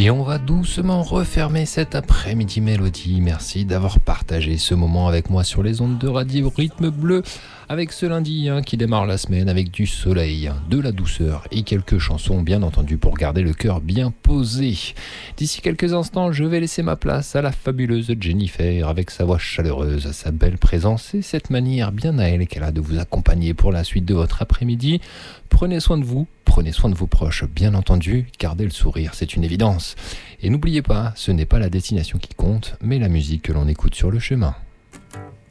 Et on va doucement refermer cet après-midi mélodie. Merci d'avoir partagé ce moment avec moi sur les ondes de Radio Rythme Bleu. Avec ce lundi qui démarre la semaine avec du soleil, de la douceur et quelques chansons bien entendu pour garder le cœur bien posé. D'ici quelques instants, je vais laisser ma place à la fabuleuse Jennifer avec sa voix chaleureuse, sa belle présence et cette manière bien à elle qu'elle a de vous accompagner pour la suite de votre après-midi. Prenez soin de vous, prenez soin de vos proches, bien entendu, gardez le sourire, c'est une évidence. Et n'oubliez pas, ce n'est pas la destination qui compte, mais la musique que l'on écoute sur le chemin.